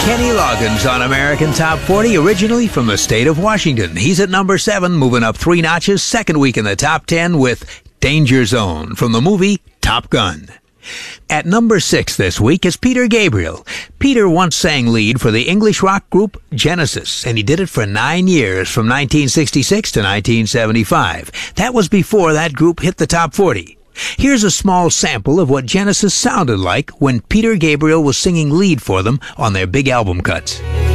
Kenny Loggins on American Top 40, originally from the state of Washington. He's at number 7, moving up 3 notches, second week in the top 10 with Danger Zone from the movie Top Gun. At number 6 this week is Peter Gabriel. Peter once sang lead for the English rock group Genesis, and he did it for 9 years, from 1966 to 1975. That was before that group hit the top 40. Here's a small sample of what Genesis sounded like when Peter Gabriel was singing lead for them on their big album cuts.